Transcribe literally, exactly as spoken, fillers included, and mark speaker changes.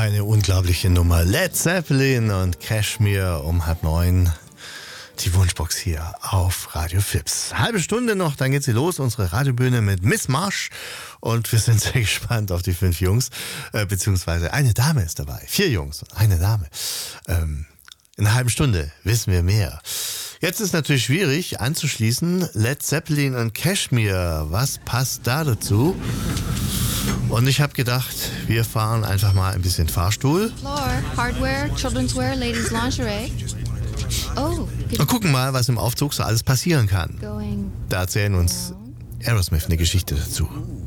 Speaker 1: Eine unglaubliche Nummer. Led Zeppelin und Kashmir um halb neun. Die Wunschbox hier auf Radio Fips. Halbe Stunde noch, dann geht sie los, unsere Radiobühne mit Miss Marsh. Und wir sind sehr gespannt auf die fünf Jungs, äh, beziehungsweise eine Dame ist dabei. Vier Jungs und eine Dame. Ähm, in einer halben Stunde wissen wir mehr. Jetzt ist natürlich schwierig anzuschließen. Led Zeppelin und Kashmir, was passt da dazu? Und ich habe gedacht, wir fahren einfach mal ein bisschen Fahrstuhl.
Speaker 2: Floor, Hardware, Children's Wear, Ladies Lingerie. Oh,
Speaker 1: und gucken mal, was im Aufzug so alles passieren kann.
Speaker 2: Going
Speaker 1: Da erzählen uns
Speaker 2: down.
Speaker 1: Aerosmith eine Geschichte dazu.